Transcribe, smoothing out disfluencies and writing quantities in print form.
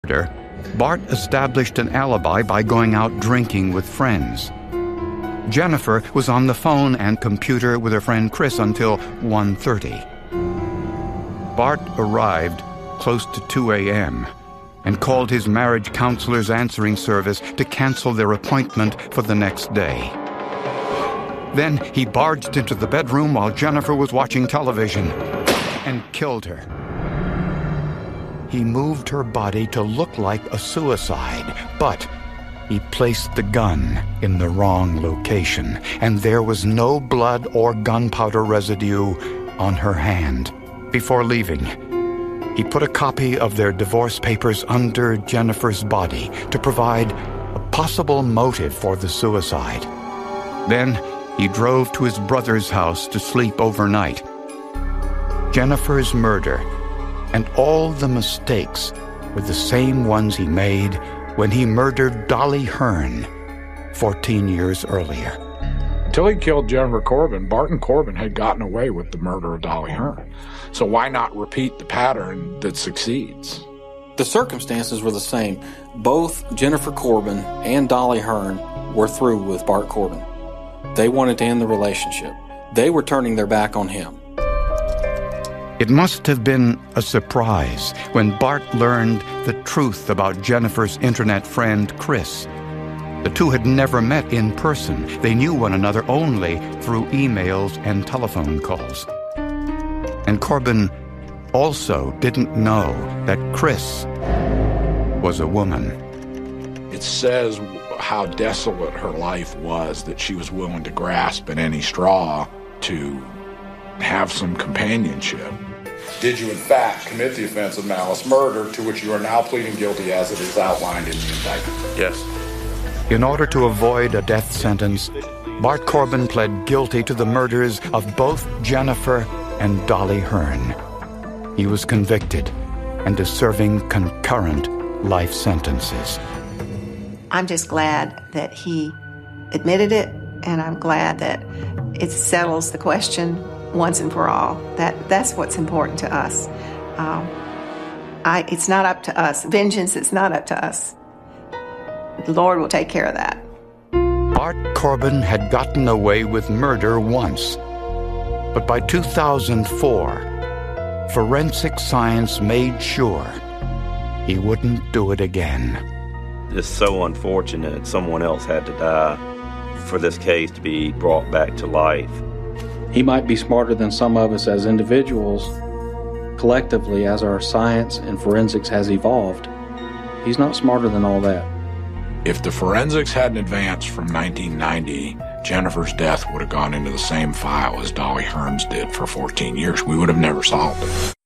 murder, Bart established an alibi by going out drinking with friends. Jennifer was on the phone and computer with her friend Chris until 1:30. Bart arrived close to 2 a.m. and called his marriage counselor's answering service to cancel their appointment for the next day. Then he barged into the bedroom while Jennifer was watching television and killed her. He moved her body to look like a suicide, but he placed the gun in the wrong location, and there was no blood or gunpowder residue on her hand. Before leaving, he put a copy of their divorce papers under Jennifer's body to provide a possible motive for the suicide. Then he drove to his brother's house to sleep overnight. Jennifer's murder and all the mistakes were the same ones he made when he murdered Dolly Hearn 14 years earlier. Until he killed Jennifer Corbin, Barton Corbin had gotten away with the murder of Dolly Hearn. So why not repeat the pattern that succeeds? The circumstances were the same. Both Jennifer Corbin and Dolly Hearn were through with Bart Corbin. They wanted to end the relationship. They were turning their back on him. It must have been a surprise when Bart learned the truth about Jennifer's internet friend, Chris. The two had never met in person. They knew one another only through emails and telephone calls. And Corbin also didn't know that Chris was a woman. It says how desolate her life was that she was willing to grasp at any straw to have some companionship. Did you, in fact, commit the offense of malice murder, to which you are now pleading guilty as it is outlined in the indictment? Yes. In order to avoid a death sentence, Bart Corbin pled guilty to the murders of both Jennifer and Dolly Hearn. He was convicted and is serving concurrent life sentences. I'm just glad that he admitted it, and I'm glad that it settles the question once and for all. That's what's important to us. It's not up to us. Vengeance is not up to us. The Lord will take care of that. Bart Corbin had gotten away with murder once, but by 2004, forensic science made sure he wouldn't do it again. It's so unfortunate someone else had to die for this case to be brought back to life. He might be smarter than some of us as individuals. Collectively, as our science and forensics has evolved, he's not smarter than all that. If the forensics hadn't advanced from 1990, Jennifer's death would have gone into the same file as Dolly Hearn's did for 14 years. We would have never solved it.